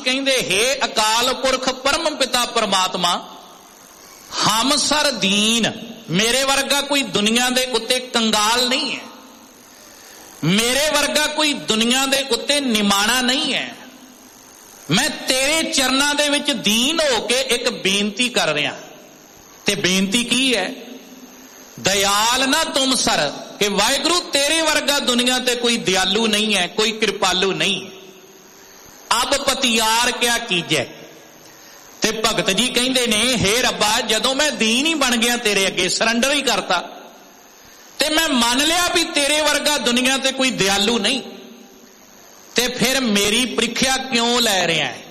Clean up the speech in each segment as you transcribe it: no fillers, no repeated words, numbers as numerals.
ਕਹਿੰਦੇ हे ਅਕਾਲ ਪੁਰਖ ਪਰਮ ਪਿਤਾ ਪਰਮਾਤਮਾ, ਹਮ ਸਰ ਦੀਨ, ਮੇਰੇ ਵਰਗਾ ਕੋਈ ਦੁਨੀਆ ਦੇ ਉੱਤੇ ਕੰਗਾਲ ਨਹੀਂ ਹੈ, ਮੇਰੇ ਵਰਗਾ ਕੋਈ ਦੁਨੀਆ ਦੇ ਉੱਤੇ ਨਿਮਾਣਾ ਨਹੀਂ ਹੈ। ਮੈਂ ਤੇਰੇ ਚਰਨਾਂ ਦੇ ਵਿੱਚ ਦੀਨ ਹੋ ਕੇ ਇੱਕ ਬੇਨਤੀ ਕਰ ਰਿਹਾ, ਤੇ ਬੇਨਤੀ ਕੀ ਹੈ? ਦਇਆਲ ਨਾ ਤੁਮ ਸਰ, ਕਿ ਵਾਹਿਗੁਰੂ ਤੇਰੇ ਵਰਗਾ ਦੁਨੀਆ ਤੇ ਕੋਈ ਦਿਆਲੂ ਨਹੀਂ ਹੈ, ਕੋਈ ਕਿਰਪਾਲੂ ਨਹੀਂ। ਅਬ ਪਤਿਆਰ ਕਿਆ ਕੀਜੈ। ਤੇ ਭਗਤ ਜੀ ਕਹਿੰਦੇ ਨੇ हे ਰੱਬਾ, ਜਦੋਂ ਮੈਂ ਦੀਨ ਹੀ ਬਣ ਗਿਆ ਤੇਰੇ ਅੱਗੇ, ਸਰੈਂਡਰ ਹੀ ਕਰਤਾ, ਤੇ ਮੈਂ ਮੰਨ ਲਿਆ ਵੀ ਤੇਰੇ ਵਰਗਾ ਦੁਨੀਆ ਤੇ ਕੋਈ ਦਿਆਲੂ ਨਹੀਂ, ਤੇ ਫਿਰ ਮੇਰੀ ਪ੍ਰੀਖਿਆ ਕਿਉਂ ਲੈ ਰਿਹਾ ਹੈ?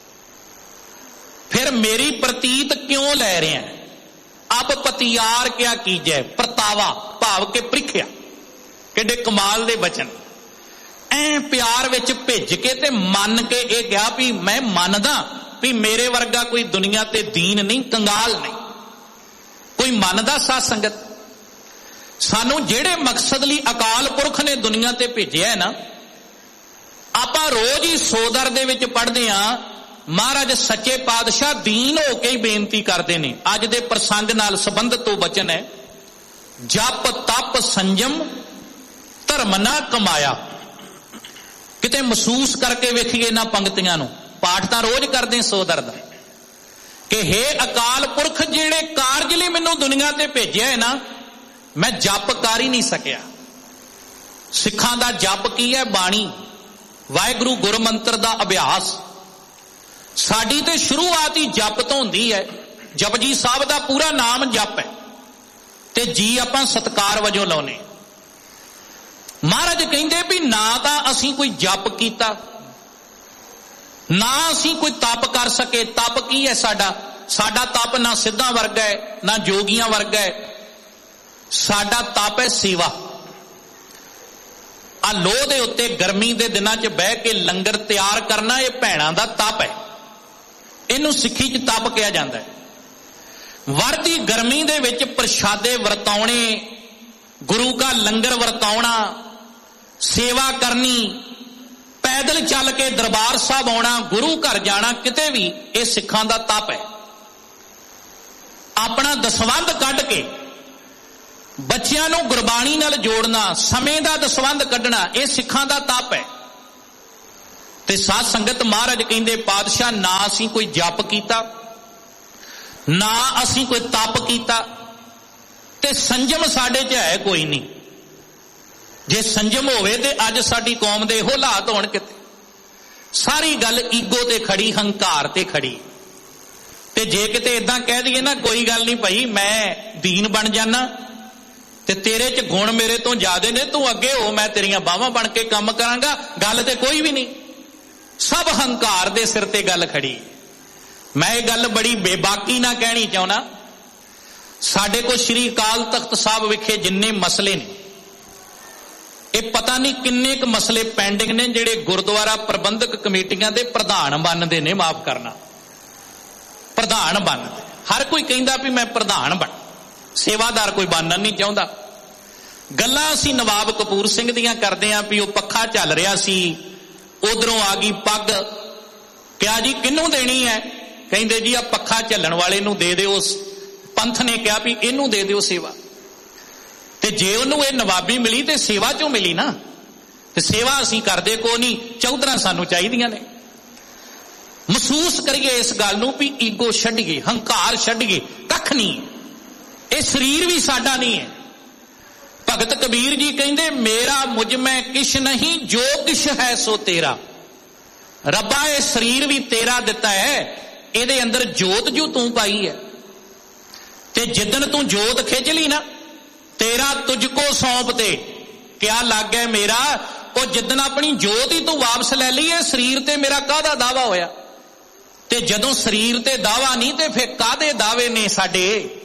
ਫਿਰ ਮੇਰੀ ਪ੍ਰਤੀਤ ਕਿਉਂ ਲੈ ਰਿਹਾ ਹੈ? ਅਬ ਪਤਿਆਰ ਕਿਆ ਕੀਜੈ, ਪਰਤਾਵਾ ਭਾਵ ਕਿ ਪ੍ਰੀਖਿਆ। ਕਿੱਡੇ ਕਮਾਲ ਦੇ ਬਚਨ, ਐ ਪਿਆਰ ਵਿੱਚ ਭਿੱਜ ਕੇ ਤੇ ਮੰਨ ਕੇ ਇਹ ਕਿਹਾ ਵੀ ਮੈਂ ਮੰਨਦਾ ਵੀ ਮੇਰੇ ਵਰਗਾ ਕੋਈ ਦੁਨੀਆ ਤੇ ਦੀਨ ਨਹੀਂ, ਕੰਗਾਲ ਨਹੀਂ। ਕੋਈ ਮੰਨਦਾ ਸਾਧ ਸੰਗਤ? ਸਾਨੂੰ ਜਿਹੜੇ ਮਕਸਦ ਲਈ ਅਕਾਲ ਪੁਰਖ ਨੇ ਦੁਨੀਆ ਤੇ ਭੇਜਿਆ ਹੈ ਨਾ, ਆਪਾਂ ਰੋਜ਼ ਹੀ ਸੋਦਰ ਦੇ ਵਿੱਚ ਪੜ੍ਹਦੇ ਹਾਂ, ਮਹਾਰਾਜ ਸੱਚੇ ਪਾਤਸ਼ਾਹ ਦੀਨ ਹੋ ਕੇ ਹੀ ਬੇਨਤੀ ਕਰਦੇ ਨੇ। ਅੱਜ ਦੇ ਪ੍ਰਸੰਗ ਨਾਲ ਸੰਬੰਧਿਤ ਉਹ ਬਚਨ ਹੈ, ਜਪ ਤਪ ਸੰਜਮ ਧਰਮ ਨਾ ਕਮਾਇਆ। ਕਿਤੇ ਮਹਿਸੂਸ ਕਰਕੇ ਵੇਖੀਏ ਇਹਨਾਂ ਪੰਕਤੀਆਂ ਨੂੰ, ਪਾਠ ਤਾਂ ਰੋਜ਼ ਕਰਦੇ ਸੋਦਰ ਦਾ, ਕਿ हे ਅਕਾਲ ਪੁਰਖ, ਜਿਹੜੇ ਕਾਰਜ ਲਈ ਮੈਨੂੰ ਦੁਨੀਆ ਤੇ ਭੇਜਿਆ ਹੈ ਨਾ, ਮੈਂ ਜਪ ਕਰ ਹੀ ਨਹੀਂ ਸਕਿਆ। ਸਿੱਖਾਂ ਦਾ ਜਪ ਕੀ ਹੈ? ਬਾਣੀ, ਵਾਹਿਗੁਰੂ ਗੁਰਮੰਤਰ ਦਾ ਅਭਿਆਸ। ਸਾਡੀ ਤੇ ਸ਼ੁਰੂਆਤ ਹੀ ਜਪ ਤੋਂ ਹੁੰਦੀ ਹੈ। ਜਪਜੀ ਸਾਹਿਬ ਦਾ ਪੂਰਾ ਨਾਮ ਜਪ ਹੈ, ਤੇ ਜੀ ਆਪਾਂ ਸਤਕਾਰ ਵਜੋਂ ਲਾਉਨੇ। ਮਹਾਰਾਜ ਕਹਿੰਦੇ ਵੀ ਨਾ ਤਾਂ ਅਸੀਂ ਕੋਈ ਜਪ ਕੀਤਾ, ਨਾ ਅਸੀਂ ਕੋਈ ਤਪ ਕਰ ਸਕੇ। ਤਪ ਕੀ ਹੈ ਸਾਡਾ? ਸਾਡਾ ਤਪ ਨਾ ਸਿੱਧਾਂ ਵਰਗਾ ਹੈ, ਨਾ ਜੋਗੀਆਂ ਵਰਗਾ ਹੈ। ਸਾਡਾ ਤਪ ਹੈ ਸੇਵਾ। ਆ ਲੋਹ ਦੇ ਉੱਤੇ ਗਰਮੀ ਦੇ ਦਿਨਾਂ 'ਚ ਬਹਿ ਕੇ ਲੰਗਰ ਤਿਆਰ ਕਰਨਾ, ਇਹ ਭੈਣਾਂ ਦਾ ਤਪ ਹੈ। ਇਹਨੂੰ ਸਿੱਖੀ 'ਚ ਤਪ ਕਿਹਾ ਜਾਂਦਾ ਹੈ। ਵਰਦੀ ਗਰਮੀ ਦੇ ਵਿੱਚ ਪ੍ਰਸ਼ਾਦੇ ਵਰਤਾਉਣੇ, ਗੁਰੂ ਕਾ ਲੰਗਰ ਵਰਤਾਉਣਾ, ਸੇਵਾ ਕਰਨੀ, ਪੈਦਲ ਚੱਲ ਕੇ ਦਰਬਾਰ ਸਾਹਿਬ ਆਉਣਾ, ਗੁਰੂ ਘਰ ਜਾਣਾ, ਕਿਤੇ ਵੀ, ਇਹ ਸਿੱਖਾਂ ਦਾ ਤਪ ਹੈ। ਆਪਣਾ ਦਸਵੰਧ ਕੱਢ ਕੇ ਬੱਚਿਆਂ ਨੂੰ ਗੁਰਬਾਣੀ ਨਾਲ ਜੋੜਨਾ, ਸਮੇਂ ਦਾ ਦਸਵੰਧ ਕੱਢਣਾ, ਇਹ ਸਿੱਖਾਂ ਦਾ ਤਪ ਹੈ। ਤੇ ਸਾਧ ਸੰਗਤ, ਮਹਾਰਾਜ ਕਹਿੰਦੇ ਪਾਤਸ਼ਾਹ, ਨਾ ਅਸੀਂ ਕੋਈ ਜਪ ਕੀਤਾ, ਨਾ ਅਸੀਂ ਕੋਈ ਤਪ ਕੀਤਾ, ਤੇ ਸੰਜਮ ਸਾਡੇ 'ਚ ਹੈ ਕੋਈ ਨਹੀਂ। ਜੇ ਸੰਜਮ ਹੋਵੇ ਤੇ ਅੱਜ ਸਾਡੀ ਕੌਮ ਦੇ ਇਹੋ ਹਾਲਾਤ ਹੋਣ ਕਿਤੇ। ਸਾਰੀ ਗੱਲ ਈਗੋ ਤੇ ਖੜੀ, ਹੰਕਾਰ ਤੇ ਖੜੀ। ਤੇ ਜੇ ਕਿਤੇ ਇਦਾਂ ਕਹਿ ਦਈਏ ਨਾ, ਕੋਈ ਗੱਲ ਨਹੀਂ ਭਾਈ, ਮੈਂ ਦੀਨ ਬਣ ਜਾਣਾ, ਤੇ ਤੇਰੇ 'ਚ ਗੁਣ ਮੇਰੇ ਤੋਂ ਜ਼ਿਆਦੇ ਨੇ, ਤੂੰ ਅੱਗੇ ਹੋ, ਮੈਂ ਤੇਰੀਆਂ ਬਾਹਾਂ ਬਣ ਕੇ ਕੰਮ ਕਰਾਂਗਾ, ਗੱਲ ਤੇ ਕੋਈ ਵੀ ਨਹੀਂ। ਸਭ ਹੰਕਾਰ ਦੇ ਸਿਰ ਤੇ ਗੱਲ ਖੜੀ। ਮੈਂ ਇਹ ਗੱਲ ਬੜੀ ਬੇਬਾਕੀ ਨਾ ਕਹਿਣੀ ਚਾਹੁੰਦਾ। ਸਾਡੇ ਕੋਲ ਸ਼੍ਰੀ ਅਕਾਲ ਤਖਤ ਸਾਹਿਬ ਵਿਖੇ ਜਿੰਨੇ ਮਸਲੇ ਨੇ, ਇਹ ਪਤਾ ਨਹੀਂ ਕਿੰਨੇ ਕੁ ਮਸਲੇ ਪੈਂਡਿੰਗ ਨੇ, ਜਿਹੜੇ ਗੁਰਦੁਆਰਾ ਪ੍ਰਬੰਧਕ ਕਮੇਟੀਆਂ ਦੇ ਪ੍ਰਧਾਨ ਬਣਦੇ ਨੇ। ਮਾਫ ਕਰਨਾ, ਪ੍ਰਧਾਨ ਬਣਦੇ। ਹਰ ਕੋਈ ਕਹਿੰਦਾ ਵੀ ਮੈਂ ਪ੍ਰਧਾਨ ਬਣ, ਸੇਵਾਦਾਰ ਕੋਈ ਬਣਨਾ ਨਹੀਂ ਚਾਹੁੰਦਾ। ਗੱਲਾਂ ਅਸੀਂ ਨਵਾਬ ਕਪੂਰ ਸਿੰਘ ਦੀਆਂ ਕਰਦੇ ਆਂ ਵੀ ਉਹ ਪੱਖਾ ਚੱਲ ਰਿਹਾ ਸੀ, ਉਧਰੋਂ ਆ ਗਈ ਪੱਗ, ਕਿਹਾ ਜੀ ਕਿਹਨੂੰ ਦੇਣੀ ਹੈ? ਕਹਿੰਦੇ ਜੀ ਆ ਪੱਖਾ ਝੱਲਣ ਵਾਲੇ ਨੂੰ ਦੇ ਦਿਓ। ਪੰਥ ਨੇ ਕਿਹਾ ਵੀ ਇਹਨੂੰ ਦੇ ਦਿਓ ਸੇਵਾ। ਤੇ ਜੇ ਉਹਨੂੰ ਇਹ ਨਵਾਬੀ ਮਿਲੀ ਤੇ ਸੇਵਾ ਚੋਂ ਮਿਲੀ ਨਾ, ਤੇ ਸੇਵਾ ਅਸੀਂ ਕਰਦੇ ਕੋ ਨਹੀਂ, ਚੌਧਰਾਂ ਸਾਨੂੰ ਚਾਹੀਦੀਆਂ ਨੇ। ਮਹਿਸੂਸ ਕਰੀਏ ਇਸ ਗੱਲ ਨੂੰ ਵੀ ਈਗੋ ਛੱਡੀਏ, ਹੰਕਾਰ ਛੱਡੀਏ, ਕੱਖ ਨਹੀਂ। ਇਹ ਸਰੀਰ ਵੀ ਸਾਡਾ ਨਹੀਂ ਹੈ। ਭਗਤ ਕਬੀਰ ਜੀ ਕਹਿੰਦੇ ਮੇਰਾ ਮੁਝ ਮੈਂ ਕਿਛ ਨਹੀਂ, ਜੋ ਕਿਛ ਹੈ ਸੋ ਤੇਰਾ। ਰੱਬਾ ਇਹ ਸਰੀਰ ਵੀ ਤੇਰਾ ਦਿੱਤਾ ਹੈ, ਇਹਦੇ ਅੰਦਰ ਜੋਤ ਜੋ ਤੂੰ ਪਾਈ ਹੈ, ਤੇ ਜਿੱਦਣ ਤੂੰ ਜੋਤ ਖਿੱਚ ਲਈ ਨਾ, ਤੇਰਾ ਤੁਝ ਕੋ ਸੌਂਪ ਤੇ ਕਿਆ ਲੱਗ ਹੈ ਮੇਰਾ। ਉਹ ਜਿੱਦਣ ਆਪਣੀ ਜੋਤ ਹੀ ਤੂੰ ਵਾਪਸ ਲੈ ਲਈ, ਇਹ ਸਰੀਰ ਤੇ ਮੇਰਾ ਕਾਹਦਾ ਦਾਵਾ ਹੋਇਆ? ਤੇ ਜਦੋਂ ਸਰੀਰ ਤੇ ਦਾਵਾ ਨਹੀਂ, ਤੇ ਫਿਰ ਕਾਹਦੇ ਦਾਵੇ ਨੇ ਸਾਡੇ?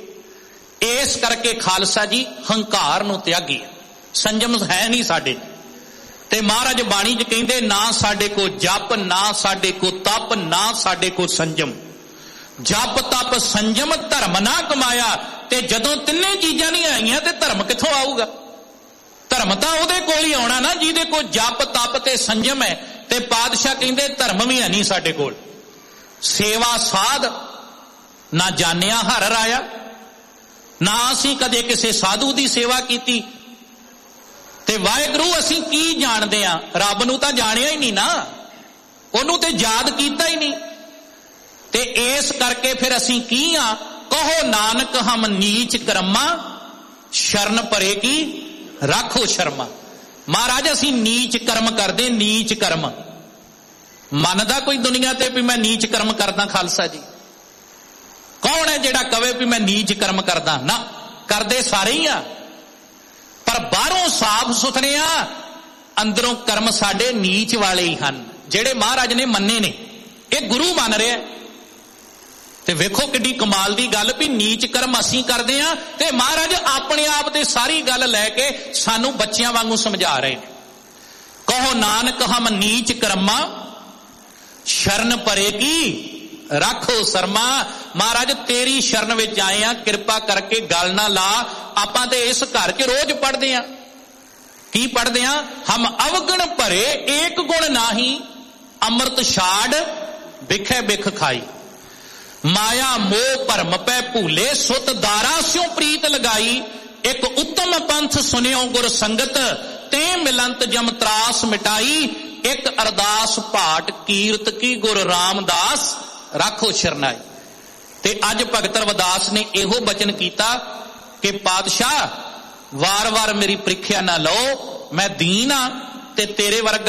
ਇਸ ਕਰਕੇ ਖਾਲਸਾ ਜੀ ਹੰਕਾਰ ਨੂੰ ਤਿਆਗੀ, ਸੰਜਮ ਹੈ ਨਹੀਂ ਸਾਡੇ। ਤੇ ਮਹਾਰਾਜ ਬਾਣੀ 'ਚ ਕਹਿੰਦੇ ਨਾ ਸਾਡੇ ਕੋ ਜਪ, ਨਾ ਸਾਡੇ ਕੋ ਤਪ, ਨਾ ਸਾਡੇ ਕੋ ਸੰਜਮ। ਜਪ ਤਪ ਸੰਜਮ ਧਰਮ ਨਾ ਕਮਾਇਆ। ਤੇ ਜਦੋਂ ਤਿੰਨੇ ਚੀਜ਼ਾਂ ਨਹੀਂ ਆਈਆਂ ਤੇ ਧਰਮ ਕਿੱਥੋਂ ਆਊਗਾ? ਧਰਮ ਤਾਂ ਉਹਦੇ ਕੋਲ ਹੀ ਆਉਣਾ ਨਾ ਜਿਹਦੇ ਕੋਲ ਜਪ ਤਪ ਤੇ ਸੰਜਮ ਹੈ। ਤੇ ਤੇ ਪਾਤਸ਼ਾਹ ਕਹਿੰਦੇ ਧਰਮ ਵੀ ਹੈ ਨਹੀਂ ਸਾਡੇ ਕੋਲ, ਸੇਵਾ ਸਾਧ ਨਾ ਜਾਣਿਆ ਹਰ ਰਾਇਆ, ਨਾ ਅਸੀਂ ਕਦੇ ਕਿਸੇ ਸਾਧੂ ਦੀ ਸੇਵਾ ਕੀਤੀ, ਤੇ ਵਾਹਿਗੁਰੂ ਅਸੀਂ ਕੀ ਜਾਣਦੇ ਆ, ਰੱਬ ਨੂੰ ਤਾਂ ਜਾਣਿਆ ਹੀ ਨਹੀਂ ਨਾ, ਉਹਨੂੰ ਤੇ ਯਾਦ ਕੀਤਾ ਹੀ ਨਹੀਂ। ਤੇ ਇਸ ਕਰਕੇ ਫਿਰ ਅਸੀਂ ਕੀ ਆ, ਕਹੋ ਨਾਨਕ ਹਮ ਨੀਚ ਕਰਮਾ, ਸ਼ਰਨ ਪਰੇ ਕੀ ਰੱਖੋ ਸ਼ਰਮਾ। ਮਹਾਰਾਜ ਅਸੀਂ ਨੀਚ ਕਰਮ ਕਰਦੇ, ਨੀਚ ਕਰਮ। ਮੰਨਦਾ ਕੋਈ ਦੁਨੀਆ ਤੇ ਵੀ ਮੈਂ ਨੀਚ ਕਰਮ ਕਰਦਾ ਖਾਲਸਾ ਜੀ? ਕੌਣ ਹੈ ਜਿਹੜਾ ਕਵੇ ਵੀ ਮੈਂ ਨੀਚ ਕਰਮ ਕਰਦਾ? ਨਾ, ਕਰਦੇ ਸਾਰੇ ਹੀ ਆ, ਪਰ ਬਾਹਰੋਂ ਸਾਫ਼ ਸੁਥਰੇ ਆ, ਅੰਦਰੋਂ ਕਰਮ ਸਾਡੇ ਨੀਚ ਵਾਲੇ ਹੀ ਹਨ, ਜਿਹੜੇ ਮਹਾਰਾਜ ਨੇ ਮੰਨੇ ਨੇ। ਇਹ ਗੁਰੂ ਮੰਨ ਰਿਹਾ। ਤੇ ਵੇਖੋ ਕਿੱਡੀ ਕਮਾਲ ਦੀ ਗੱਲ ਵੀ ਨੀਚ ਕਰਮ ਅਸੀਂ ਕਰਦੇ ਆ, ਤੇ ਮਹਾਰਾਜ ਆਪਣੇ ਆਪ ਤੇ ਸਾਰੀ ਗੱਲ ਲੈ ਕੇ ਸਾਨੂੰ ਬੱਚਿਆਂ ਵਾਂਗੂ ਸਮਝਾ ਰਹੇ ਨੇ। ਕਹੋ ਨਾਨਕ ਹਮ ਨੀਚ ਕਰਮਾ, ਸ਼ਰਨ ਪਰੇ ਕੀ ਰੱਖੋ ਸ਼ਰਮਾ। ਮਹਾਰਾਜ ਤੇਰੀ ਸ਼ਰਨ ਵਿੱਚ ਆਏ ਆ, ਕਿਰਪਾ ਕਰਕੇ ਗੱਲ ਨਾ ਲਾ। ਆਪਾਂ ਤੇ ਇਸ ਘਰ 'ਚ ਰੋਜ਼ ਪੜ੍ਹਦੇ ਆ, ਕੀ ਪੜ੍ਹਦੇ ਆ? ਹਮ ਅਵਗਣ ਭਰੇ ਏਕ ਗੁਣ ਨਾਹੀ, ਅੰਮ੍ਰਿਤ ਛਾੜ ਬਿਖੈ ਬਿਖ ਖਾਈ। ਮਾਇਆ ਮੋਹ ਭਰਮ ਪੈ ਭੂਲੇ, ਸੁਤ ਦਾਰਾ ਸਿਉ ਪ੍ਰੀਤ ਲਗਾਈ। ਇੱਕ ਉੱਤਮ ਪੰਥ ਸੁਨਿਓ ਗੁਰ ਸੰਗਤ, ਤੇ ਮਿਲੰਤ ਜਮ ਤਰਾਸ ਮਿਟਾਈ। ਇੱਕ ਅਰਦਾਸ ਭਾਟ ਕੀਰਤ ਕੀ, ਗੁਰ ਰਾਮਦਾਸ ਰੱਖੋ ਸ਼ਰਨਾਈ। ਤੇ ਅੱਜ ਭਗਤ ਰਵਿਦਾਸ ਨੇ ਇਹੋ ਬਚਨ ਕੀਤਾ ਕਿ ਪਾਤਸ਼ਾਹ ਵਾਰ-ਵਾਰ ਮੇਰੀ ਪ੍ਰੀਖਿਆ ਨਾ ਲਓ, ਮੈਂ ਦੀਨ ਆ ਤੇ ਤੇਰੇ ਵਰਗਾ